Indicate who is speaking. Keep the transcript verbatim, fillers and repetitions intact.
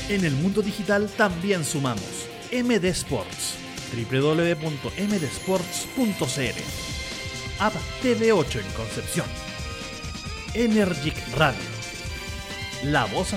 Speaker 1: En el mundo digital también sumamos. M D Sports, doble u doble u doble u punto m d sports punto c l. App T V ocho en Concepción. Energic Radio, la voz